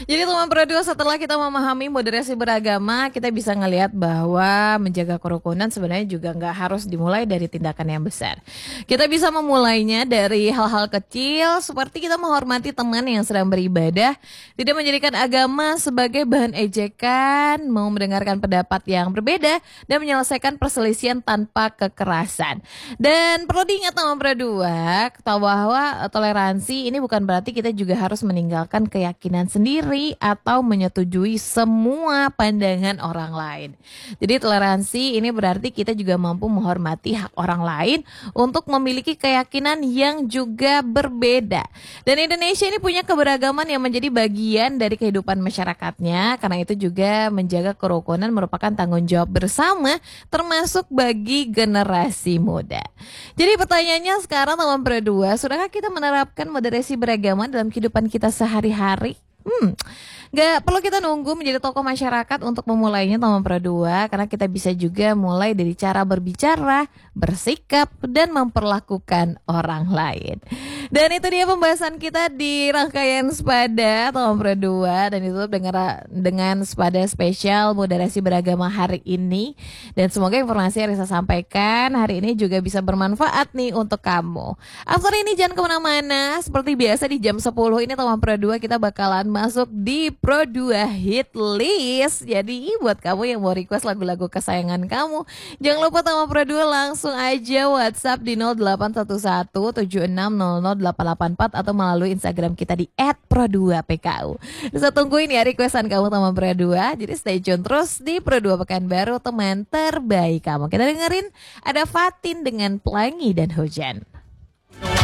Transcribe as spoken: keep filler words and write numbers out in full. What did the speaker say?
Jadi teman berdua, setelah kita memahami moderasi beragama, kita bisa ngelihat bahwa menjaga kerukunan sebenarnya juga nggak harus dimulai dari tindakan yang besar. Kita bisa memulainya dari hal-hal kecil seperti kita menghormati teman yang sedang beribadah, tidak menjadikan agama sebagai bahan ejekan, mau mendengarkan pendapat yang berbeda, dan menyelesaikan perselisihan tanpa kekerasan. Dan perlu diingat teman berdua, bahwa toleransi ini bukan berarti kita juga harus meninggalkan keyakinan sendiri atau menyetujui semua pandangan orang lain. Jadi toleransi ini berarti kita juga mampu menghormati hak orang lain untuk memiliki keyakinan yang juga berbeda. Dan Indonesia ini punya keberagaman yang menjadi bagian dari kehidupan masyarakatnya. Karena itu juga menjaga kerukunan merupakan tanggung jawab bersama, termasuk bagi generasi muda. Jadi pertanyaannya sekarang teman berdua, sudahkah kita menerapkan moderasi beragama dalam kehidupan kita sehari-hari? Hmm, gak perlu kita nunggu menjadi tokoh masyarakat untuk memulainya teman berdua, karena kita bisa juga mulai dari cara berbicara, bersikap, dan memperlakukan orang lain. Dan itu dia pembahasan kita di rangkaian Sepada teman berdua, dan itu dengan, dengan Sepada spesial moderasi beragama hari ini. Dan semoga informasi yang saya sampaikan hari ini juga bisa bermanfaat nih untuk kamu. After ini jangan kemana-mana, seperti biasa di jam sepuluh ini teman berdua kita bakalan masuk di Pro dua Hit List. Jadi buat kamu yang mau request lagu-lagu kesayangan kamu, jangan lupa teman Pro dua langsung aja WhatsApp di nol delapan satu satu tujuh enam nol nol delapan delapan empat atau melalui Instagram kita di et pro dua p k u. Bisa tungguin ya requestan kamu teman Pro dua. Jadi stay tune terus di Pro dua Pekanbaru, teman terbaik kamu. Kita dengerin ada Fatin dengan Pelangi dan Hujan.